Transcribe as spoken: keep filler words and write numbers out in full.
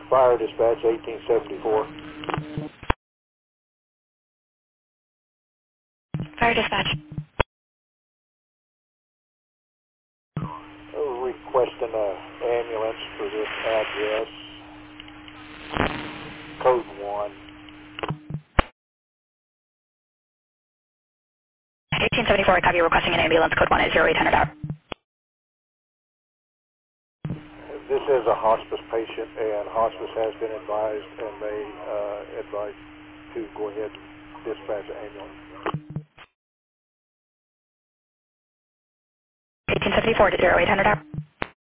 Fire dispatch eighteen seventy-four. Fire dispatch. Uh, requesting an ambulance for this address. Code one. eighteen seventy-four, I copy you requesting an ambulance, code one at zero eight hundred hour. This is a hospice patient, and hospice has been advised, and they uh, advised to go ahead and dispatch an ambulance. eighteen seventy-four to zero eight hundred hour.